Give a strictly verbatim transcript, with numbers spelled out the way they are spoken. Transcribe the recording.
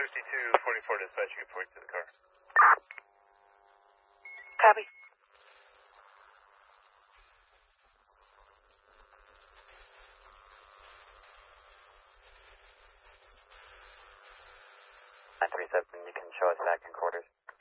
fifty-two forty-four dispatch, you can point to the car. Copy. nine three seven, you can show us back in quarters.